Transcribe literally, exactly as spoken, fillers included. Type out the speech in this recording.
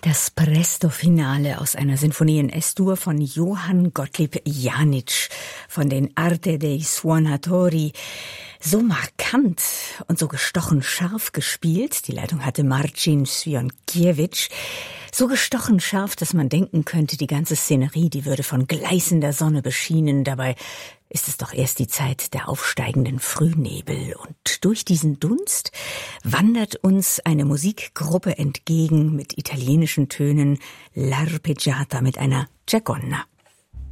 Das Presto-Finale aus einer Sinfonie in S-Dur von Johann Gottlieb Janitsch von den Arte dei Suonatori. So markant und so gestochen scharf gespielt. Die Leitung hatte Marcin Swionkiewicz. So gestochen scharf, dass man denken könnte, die ganze Szenerie, die würde von gleißender Sonne beschienen. Dabei ist es doch erst die Zeit der aufsteigenden Frühnebel. Und durch diesen Dunst wandert uns eine Musikgruppe entgegen mit italienischen Tönen, L'Arpeggiata mit einer Ceconna.